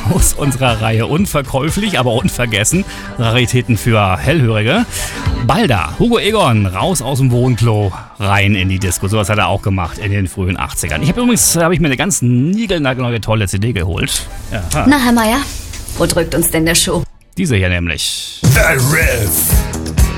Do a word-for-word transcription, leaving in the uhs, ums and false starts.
aus unserer Reihe Unverkäuflich, aber unvergessen. Raritäten für Hellhörige. Balda, Hugo Egon, raus aus dem Wohnklo, rein in die Disco. Sowas hat er auch gemacht in den frühen achtzigern. Ich habe übrigens hab ich mir eine ganz niegelnagelneue tolle C D geholt. Ja, na, Herr Meier, wo drückt uns denn der Schuh? Diese hier nämlich. The Riff.